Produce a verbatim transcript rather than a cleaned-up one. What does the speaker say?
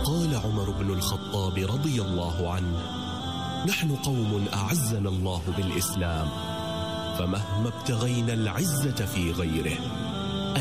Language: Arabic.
قال عمر بن الخطاب رضي الله عنه: نحن قوم أعزنا الله بالإسلام، فمهما ابتغينا العزة في غيره